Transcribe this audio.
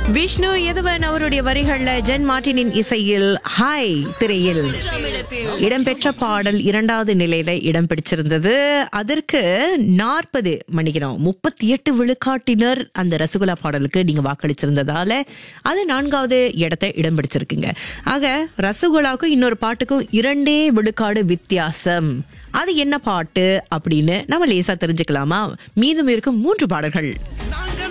விஷ்ணு யதுவன் அவருடைய வரிகள்ல ஜென் மார்டினின் இசையில் ஹாய் திரையில் இடம்பெற்ற பாடல் 2வது நிலையில இடம் பிடிச்சிருந்தது. அதற்கு 38 விழுக்காட்டினர் அந்த ரசகுல்லா பாடலுக்கு நீங்க வாக்களிச்சிருந்ததால அது 4வது இடத்தை இடம் பிடிச்சிருக்குங்க. ஆக ரசகுல்லாவுக்கும் இன்னொரு பாட்டுக்கும் 2 விழுக்காடு வித்தியாசம். அது என்ன பாட்டு அப்படின்னு நம்ம லேசா தெரிஞ்சுக்கலாமா? மீதம் இருக்கும் 3 பாடல்கள்.